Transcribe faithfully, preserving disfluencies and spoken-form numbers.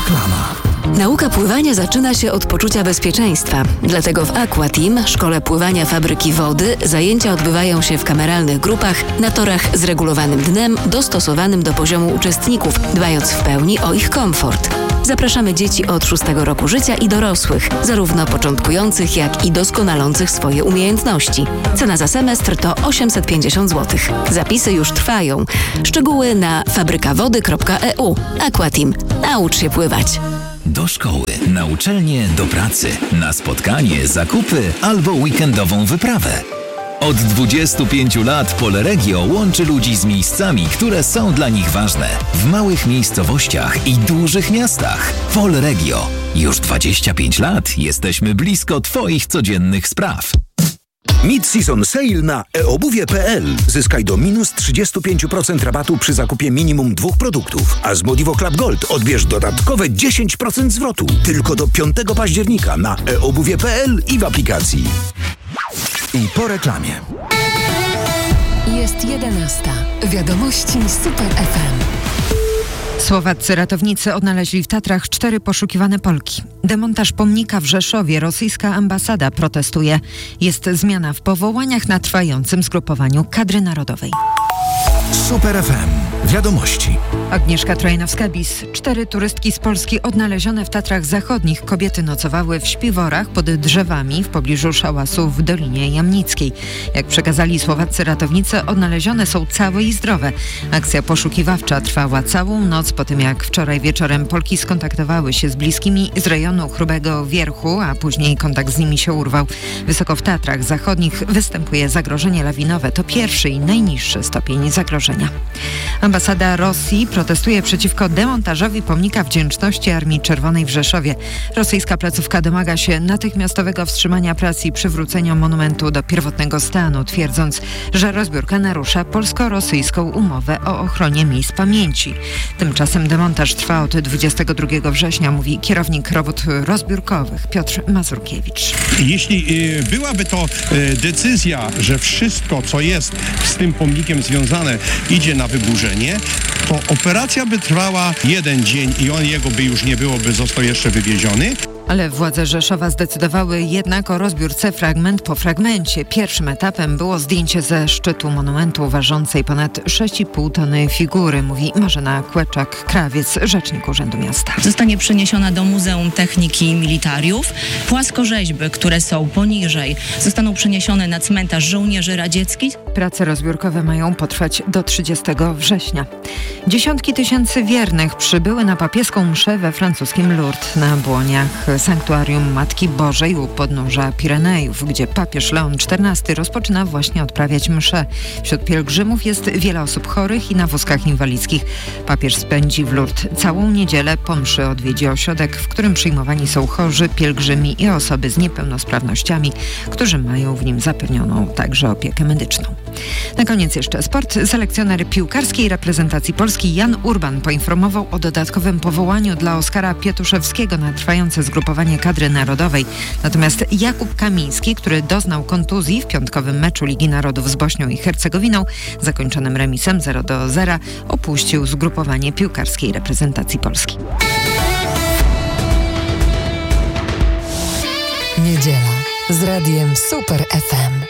Reklama. Nauka pływania zaczyna się od poczucia bezpieczeństwa. Dlatego w Aquateam, szkole pływania Fabryki Wody, zajęcia odbywają się w kameralnych grupach na torach z regulowanym dnem, dostosowanym do poziomu uczestników, dbając w pełni o ich komfort. Zapraszamy dzieci od szóstego roku życia i dorosłych, zarówno początkujących, jak i doskonalących swoje umiejętności. Cena za semestr to osiemset pięćdziesiąt złotych. Zapisy już trwają. Szczegóły na fabryka wody kropka e u. Aquateam. Naucz się pływać. Do szkoły, na uczelnię, do pracy, na spotkanie, zakupy albo weekendową wyprawę. Od dwudziestu pięciu lat Polregio łączy ludzi z miejscami, które są dla nich ważne. W małych miejscowościach i dużych miastach. Polregio. Już dwadzieścia pięć lat jesteśmy blisko Twoich codziennych spraw. Mid-season sale na e obuwie kropka p l. Zyskaj do minus trzydzieści pięć procent rabatu przy zakupie minimum dwóch produktów. A z Modivo Club Gold odbierz dodatkowe dziesięć procent zwrotu. Tylko do piątego października na e obuwie kropka p l i w aplikacji. I po reklamie. Jest jedenasta. Wiadomości Super F M. Słowaccy ratownicy odnaleźli w Tatrach cztery poszukiwane Polki. Demontaż pomnika w Rzeszowie. Rosyjska ambasada protestuje. Jest zmiana w powołaniach na trwającym zgrupowaniu kadry narodowej. Super F M. Wiadomości. Agnieszka Trojnowska-Bis. Cztery turystki z Polski odnalezione w Tatrach Zachodnich. Kobiety nocowały w śpiworach pod drzewami w pobliżu szałasu w Dolinie Jamnickiej. Jak przekazali słowaccy ratownicy, odnalezione są całe i zdrowe. Akcja poszukiwawcza trwała całą noc po tym, jak wczoraj wieczorem Polki skontaktowały się z bliskimi z rejonu Chrubego Wierchu, a później kontakt z nimi się urwał. Wysoko w Tatrach Zachodnich występuje zagrożenie lawinowe. To pierwszy i najniższy stopień zagrożenia. Ambasada Rosji protestuje przeciwko demontażowi pomnika wdzięczności Armii Czerwonej w Rzeszowie. Rosyjska placówka domaga się natychmiastowego wstrzymania prac i przywrócenia monumentu do pierwotnego stanu, twierdząc, że rozbiórka narusza polsko-rosyjską umowę o ochronie miejsc pamięci. Tymczasem demontaż trwa od dwudziestego drugiego września, mówi kierownik robót rozbiórkowych Piotr Mazurkiewicz. Jeśli y, byłaby to y, decyzja, że wszystko, co jest z tym pomnikiem związane, idzie na wyburzenie, to operacja by trwała jeden dzień i on jego by już nie było, by został jeszcze wywieziony. Ale władze Rzeszowa zdecydowały jednak o rozbiórce fragment po fragmencie. Pierwszym etapem było zdjęcie ze szczytu monumentu ważącej ponad sześć i pół tony figury, mówi Marzena Kłeczak-Krawiec, rzecznik Urzędu Miasta. Zostanie przeniesiona do Muzeum Techniki i Militariów. Płaskorzeźby, które są poniżej, zostaną przeniesione na cmentarz żołnierzy radzieckich. Prace rozbiórkowe mają potrwać do trzydziestego września. Dziesiątki tysięcy wiernych przybyły na papieską mszę we francuskim Lourdes na błoniach Sanktuarium Matki Bożej u podnóża Pirenejów, gdzie papież Leon czternasty rozpoczyna właśnie odprawiać mszę. Wśród pielgrzymów jest wiele osób chorych i na wózkach inwalidzkich. Papież spędzi w Lourdes całą niedzielę. Po mszy odwiedzi ośrodek, w którym przyjmowani są chorzy, pielgrzymi i osoby z niepełnosprawnościami, którzy mają w nim zapewnioną także opiekę medyczną. Na koniec jeszcze sport. Selekcjoner piłkarskiej reprezentacji Polski Jan Urban poinformował o dodatkowym powołaniu dla Oskara Pietuszewskiego na trwające zgrupowanie kadry narodowej. Natomiast Jakub Kamiński, który doznał kontuzji w piątkowym meczu Ligi Narodów z Bośnią i Hercegowiną, zakończonym remisem zero do zera, opuścił zgrupowanie piłkarskiej reprezentacji Polski. Niedziela z radiem Super F M.